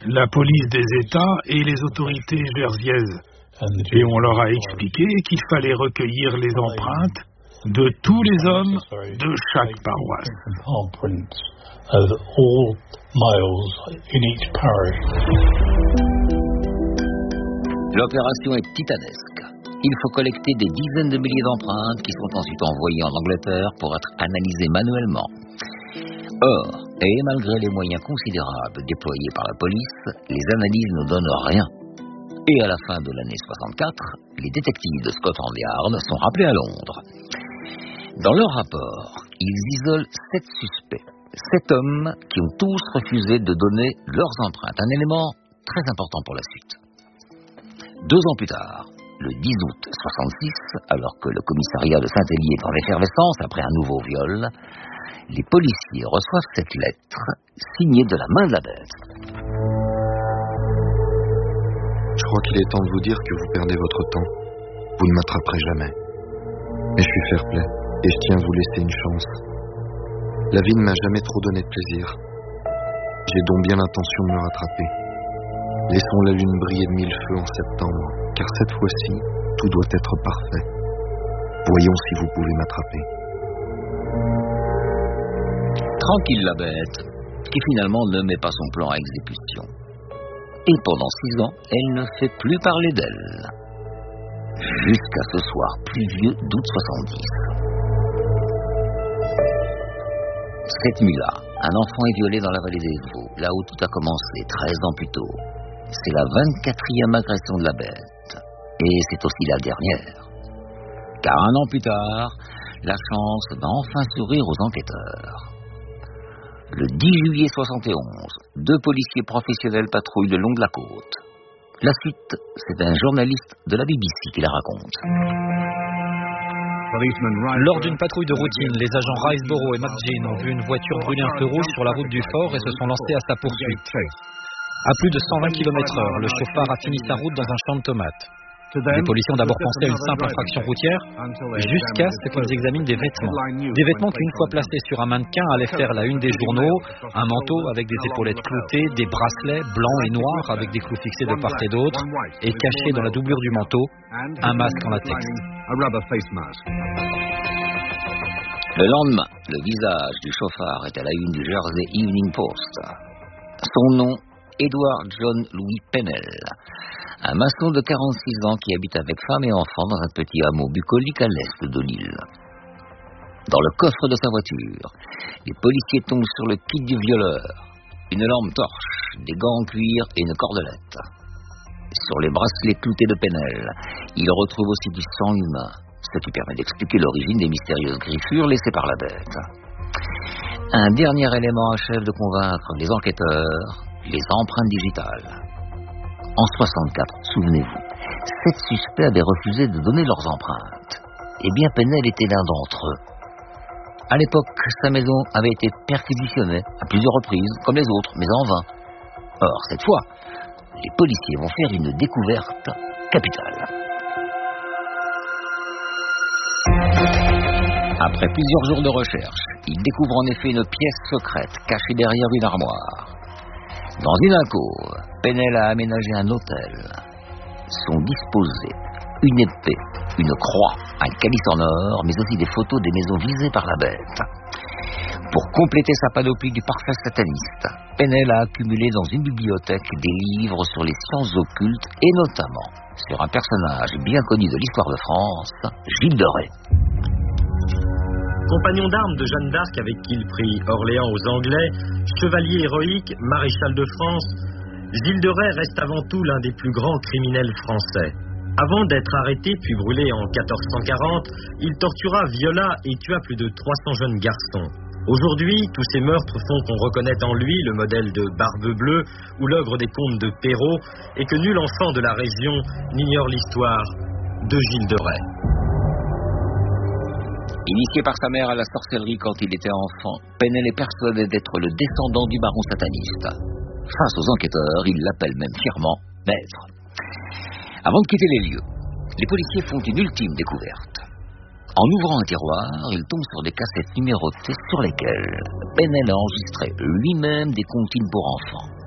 la police des États et les autorités jersiaises. Et on leur a expliqué qu'il fallait recueillir les empreintes de tous les hommes de chaque paroisse. L'opération est titanesque. Il faut collecter des dizaines de milliers d'empreintes qui sont ensuite envoyées en Angleterre pour être analysées manuellement. Or, et malgré les moyens considérables déployés par la police, les analyses ne donnent rien. Et à la fin de l'année 64, les détectives de Scotland Yard sont rappelés à Londres. Dans leur rapport, ils isolent 7 suspects, 7 hommes qui ont tous refusé de donner leurs empreintes, un élément très important pour la suite. 2 ans plus tard, le 10 août 66, alors que le commissariat de Saint-Hélier est en effervescence après un nouveau viol, les policiers reçoivent cette lettre signée de la main de la bête. Je crois qu'il est temps de vous dire que vous perdez votre temps. Vous ne m'attraperez jamais. Mais je suis fair-play et je tiens à vous laisser une chance. La vie ne m'a jamais trop donné de plaisir. J'ai donc bien l'intention de me rattraper. Laissons la lune briller de 1000 feux en septembre, car cette fois-ci, tout doit être parfait. Voyons si vous pouvez m'attraper. Tranquille la bête, qui finalement ne met pas son plan à exécution. Et pendant 6 ans, elle ne fait plus parler d'elle. Jusqu'à ce soir pluvieux d'août 70. Cette nuit-là, un enfant est violé dans la vallée des Vaux, là où tout a commencé 13 ans plus tôt. C'est la 24e agression de la bête. Et c'est aussi la dernière. Car un an plus tard, la chance va enfin sourire aux enquêteurs. Le 10 juillet 71, 2 policiers professionnels patrouillent le long de la côte. La suite, c'est un journaliste de la BBC qui la raconte. Lors d'une patrouille de routine, les agents Riceborough et McGinn ont vu une voiture brûler un feu rouge sur la route du fort et se sont lancés à sa poursuite. À plus de 120 km/h, le chauffard a fini sa route dans un champ de tomates. Les policiers ont d'abord pensé à une simple infraction routière, jusqu'à ce qu'ils examinent des vêtements. Des vêtements qui, une fois placés sur un mannequin, allaient faire la une des journaux, un manteau avec des épaulettes cloutées, des bracelets blancs et noirs avec des clous fixés de part et d'autre, et caché dans la doublure du manteau, un masque en latex. Le lendemain, le visage du chauffard est à la une du Jersey Evening Post. Son nom, Edward John Louis Pennell, un maçon de 46 ans qui habite avec femme et enfants dans un petit hameau bucolique à l'est de l'île. Dans le coffre de sa voiture, les policiers tombent sur le kit du violeur, une lampe torche, des gants en cuir et une cordelette. Sur les bracelets cloutés de Pennell, ils retrouvent aussi du sang humain, ce qui permet d'expliquer l'origine des mystérieuses griffures laissées par la bête. Un dernier élément achève de convaincre les enquêteurs, les empreintes digitales. En 64, souvenez-vous, 7 suspects avaient refusé de donner leurs empreintes. Eh bien, Pennell était l'un d'entre eux. À l'époque, sa maison avait été perquisitionnée à plusieurs reprises, comme les autres, mais en vain. Or, cette fois, les policiers vont faire une découverte capitale. Après plusieurs jours de recherche, ils découvrent en effet une pièce secrète cachée derrière une armoire. Dans une alcôve, Pennell a aménagé un autel. Sont disposés une épée, une croix, un calice en or, mais aussi des photos des maisons visées par la bête. Pour compléter sa panoplie du parfait sataniste, Pennell a accumulé dans une bibliothèque des livres sur les sciences occultes et notamment sur un personnage bien connu de l'histoire de France, Gilles de Rais. Compagnon d'armes de Jeanne d'Arc avec qui il prit Orléans aux Anglais, chevalier héroïque, maréchal de France, Gilles de Rais reste avant tout l'un des plus grands criminels français. Avant d'être arrêté puis brûlé en 1440, il tortura, viola et tua plus de 300 jeunes garçons. Aujourd'hui, tous ces meurtres font qu'on reconnaît en lui le modèle de Barbe Bleue ou l'ogre des contes de Perrault et que nul enfant de la région n'ignore l'histoire de Gilles de Rais. Initié par sa mère à la sorcellerie quand il était enfant, Pennell est persuadé d'être le descendant du baron sataniste. Face aux enquêteurs, il l'appelle même fièrement maître. Avant de quitter les lieux, les policiers font une ultime découverte. En ouvrant un tiroir, ils tombent sur des cassettes numérotées sur lesquelles Pennell a enregistré lui-même des comptines pour enfants.